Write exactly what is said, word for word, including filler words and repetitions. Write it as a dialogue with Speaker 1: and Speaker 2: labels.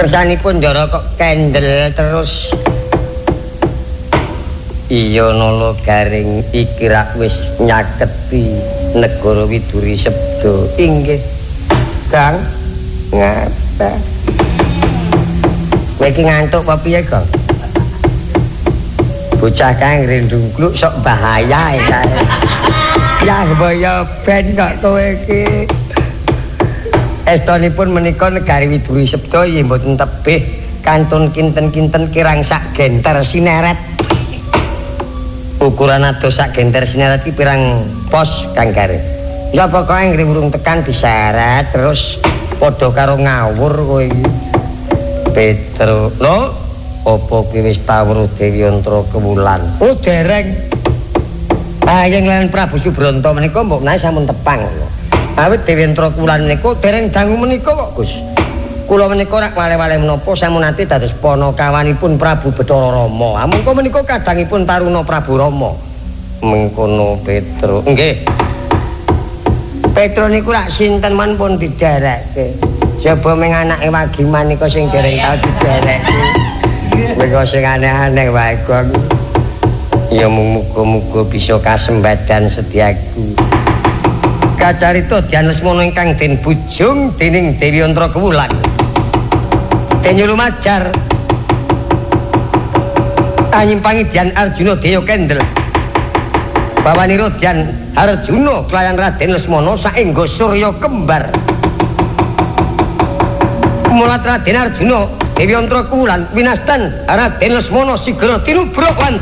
Speaker 1: kersanipun ndara kok kendel terus. Iya nolo garing iki rak wis nyaketi negara Widuri Sebdo. Inggih. Kang, ngapa? Kowe iki ngantuk apa piye, Kang? Bocah kang rindungkluk sok bahaya kae. Ya boyo ben kok kowe iki. Estonipun menika negari Widuri Sebdo nggih mboten tebih kantun kinten-kinten kirang sak genter sineret. Ukuran ados sak genter sineret iki pirang pos Kang Gareng. Ya pokoke ngriwurung tekan diseret terus padha karo ngawur kowe iki. Petro, lho, apa ki wis tawuh Dewi Antara Kewulan? Oh, dereng. Ayeng lan Prabu Subronto menika mbok menawi sampun tepang. Awit Dewi Antara Kewulan menika dereng dangu menika kok, Gus. Kula menika rak wale-wale menapa sampun nate dados panakawanipun Prabu Bathara Rama. Amangka menika kadangipun Taruna Prabu Rama. Mengkono Petro. Nggih. Petro niku rak sinten man pun diderekke. Coba ming anake Wagiman niku sing dereng tau diderekke. Mengko sing aneh-aneh wae, Gong. Ya mung muga-muga bisa kasembadan setiaku. Kacarita Dyan Lesmana ingkang den bujung dening Dewi Antara Kewulan. Denyo lumajar anyimpangi Dyan Arjuna Deya Kendel bawanira Dyan Arjuna kelayan Raden Lesmana saengga Surya kembar mulat Raden Arjuna Dewi Antara Kewulan winastan Raden Lesmana sigara tinubruk